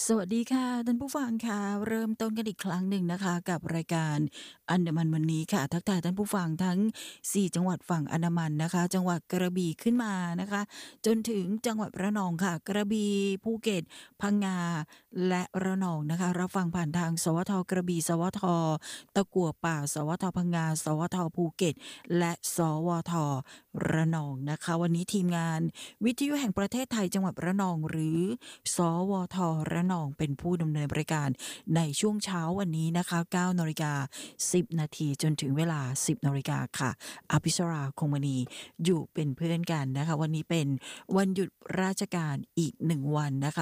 สวัสดีค่ะท่านผู้ฟังค่ะเริ่มต้นกันอีกครั้งหนึ่งนะคะกับรายการอันดามันวันนี้ค่ะทักทายท่านผู้ฟังทั้ง4จังหวัดฝั่งอันดามันนะคะจังหวัดกระบี่ขึ้นมานะคะจนถึงจังหวัดระนองค่ะกระบี่ภูเก็ตพังงาและระนองนะคะรับฟังผ่านทางสวทกระบี่สวทตะกั่วป่าสวทพังงาสวทภูเก็ตและสวทระนองนะคะวันนี้ทีมงานวิทยุแห่งประเทศไทยจังหวัดระนองหรือสวทระนองเป็นผู้ดำเนินรายการในช่วงเช้าวันนี้นะคะ9 นาฬิกา 10 นาทีจนถึงเวลา 10 นาฬิกาค่ะอภิสราคงมณีอยู่เป็นเพื่อนกันนะคะวันนี้เป็นวันหยุดราชการอีก1วันนะคะ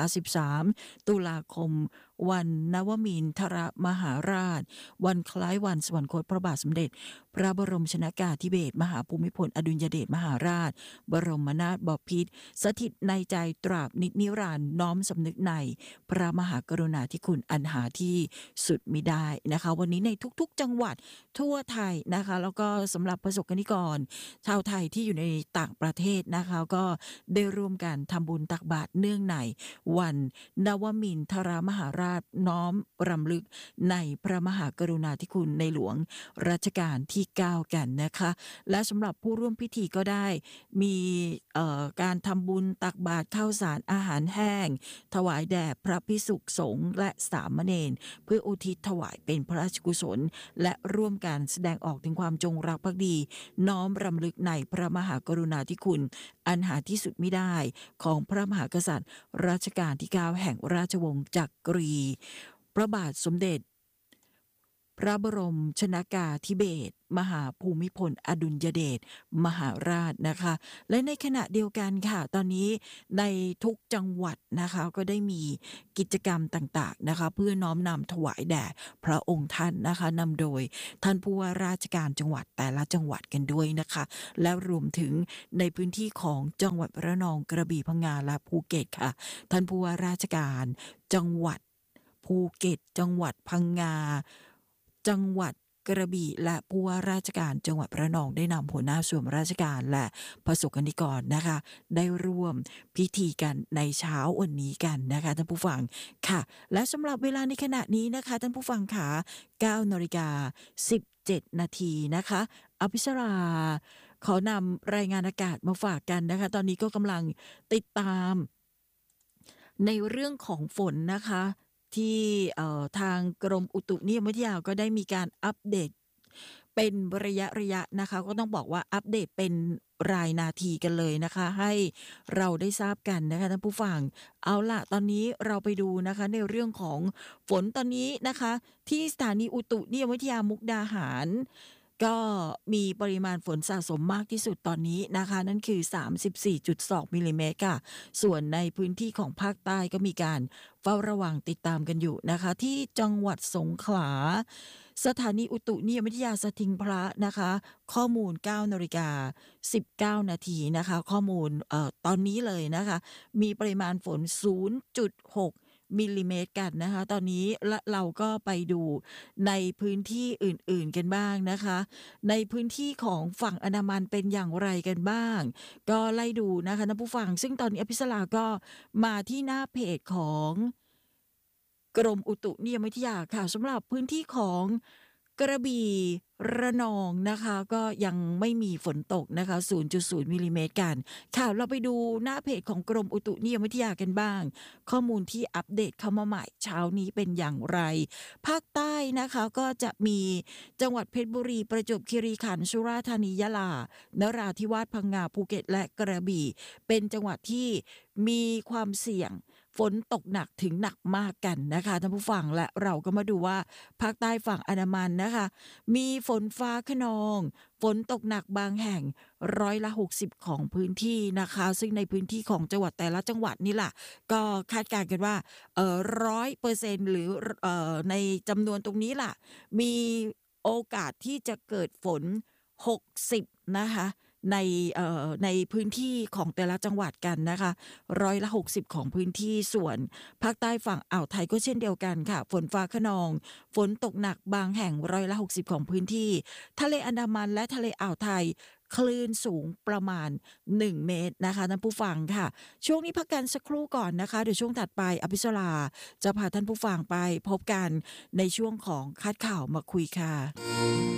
13 ตุลาคมวันนวมินทรมหาราชวันคล้ายวันสวรรคตพระบาทสมเด็จพระบรมชนกาธิเบศรมหาภูมิพลอดุลยเดชมหาราชบรมนาถบพิตรสถิตในใจตราบนิรันดร์น้อมสำนึกในพระมหากรุณาธิคุณอันหาที่สุดมิได้นะคะวันนี้ในทุกๆจังหวัดทั่วไทยนะคะแล้วก็สำหรับประสบกนิกรชาวไทยที่อยู่ในต่างประเทศนะคะก็ได้ร่วมกันทำบุญตักบาตรเนื่องในวันนวมินทรมหาราชน้อมรำลึกในพระมหากรุณาธิคุณในหลวงรัชกาลที่9กันนะคะและสำหรับผู้ร่วมพิธีก็ได้มีการทำบุญตักบาตรข้าวสารอาหารแห้งถวายแด่พระภิกษุสงฆ์และสามเณรเพื่ออุทิศถวายเป็นพระราชกุศลและร่วมกันแสดงออกถึงความจงรักภักดีน้อมรำลึกในพระมหากรุณาธิคุณอันหาที่สุดมิได้ของพระมหากษัตริย์รัชกาลที่9แห่งราชวงศ์จักรีพระบาทสมเด็จพระบรมชนกาธิเบศรมหาภูมิพลอดุลยเดชมหาราชนะคะและในขณะเดียวกันค่ะตอนนี้ในทุกจังหวัดนะคะก็ได้มีกิจกรรมต่างๆนะคะเพื่อน้อมนำถวายแด่พระองค์ท่านนะคะนำโดยท่านผู้ว่าราชการจังหวัดแต่ละจังหวัดกันด้วยนะคะและรวมถึงในพื้นที่ของจังหวัดระนองกระบี่พังงาและภูเก็ตค่ะท่านผู้ว่าราชการจังหวัดภูเก็ตจังหวัดพังงาจังหวัดกระบี่และผู้ว่าราชการจังหวัดระนองได้นำหัวหน้าส่วนราชการและประสบกนิกรนะคะได้ร่วมพิธีกันในเช้าวันนี้กันนะคะท่านผู้ฟังค่ะและสำหรับเวลาในขณะนี้นะคะท่านผู้ฟังค่ะ9 นาฬิกา 17 นาทีนะคะอภิสราขอนำรายงานอากาศมาฝากกันนะคะตอนนี้ก็กำลังติดตามในเรื่องของฝนนะคะที่ทางกรมอุตุนิยมวิทยาก็ได้มีการอัปเดตเป็นระยะนะคะก็ต้องบอกว่าอัปเดตเป็นรายนาทีกันเลยนะคะให้เราได้ทราบกันนะคะท่านผู้ฟังเอาล่ะตอนนี้เราไปดูนะคะในเรื่องของฝนตอนนี้นะคะที่สถานีอุตุนิยมวิทยามุกดาหารก็มีปริมาณฝนสะสมมากที่สุดตอนนี้นะคะนั่นคือ 34.2 มิลลิเมตรค่ะส่วนในพื้นที่ของภาคใต้ก็มีการเฝ้าระวังติดตามกันอยู่นะคะที่จังหวัดสงขลาสถานีอุตุนิยมวิทยาสถิงพระนะคะข้อมูล 9 นาฬิกา 19 นาทีนะคะข้อมูลตอนนี้เลยนะคะมีปริมาณฝน 0.6 มิลลิเมตรกันนะคะตอนนี้เราก็ไปดูในพื้นที่อื่นๆกันบ้างนะคะในพื้นที่ของฝั่งอันดามันเป็นอย่างไรกันบ้างก็ไล่ดูนะคะท่านผู้ฟังซึ่งตอนนี้อภิสราก็มาที่หน้าเพจของกรมอุตุนิยมวิทยาค่ะสำหรับพื้นที่ของกระบี่ระนองนะคะก็ยังไม่มีฝนตกนะคะ 0.0 มิลลิเมตรกันค่ะเราไปดูหน้าเพจของกรมอุตุนิยมวิทยากันบ้างข้อมูลที่อัปเดตเข้ามาใหม่เช้านี้เป็นอย่างไรภาคใต้นะคะก็จะมีจังหวัดเพชรบุรีประจวบคีรีขันธ์สุราษฎร์ธานียะลานราธิวาสพังงาภูเก็ตและกระบี่เป็นจังหวัดที่มีความเสี่ยงฝนตกหนักถึงหนักมากกันนะคะท่านผู้ฟังและเราก็มาดูว่าภาคใต้ฝั่งอันดามันนะคะมีฝนฟ้าคะนองฝนตกหนักบางแห่ง60%ของพื้นที่นะคะซึ่งในพื้นที่ของจังหวัดแต่ละจังหวัดนี่แหละก็คาดการณ์กันว่า100%หรือในจำนวนตรงนี้ล่ะมีโอกาสที่จะเกิดฝน60นะคะในพื้นที่ของแต่ละจังหวัดกันนะคะ60%ของพื้นที่ส่วนภาคใต้ฝั่งอ่าวไทยก็เช่นเดียวกันค่ะฝนฟ้าคะนองฝนตกหนักบางแห่ง60%ของพื้นที่ทะเลอันดามันและทะเลอ่าวไทยคลื่นสูงประมาณ1เมตรนะคะท่านผู้ฟังค่ะช่วงนี้พักกันสักครู่ก่อนนะคะเดี๋ยวช่วงถัดไปอภิสราจะพาท่านผู้ฟังไปพบกันในช่วงของคัดข่าวมาคุยค่ะ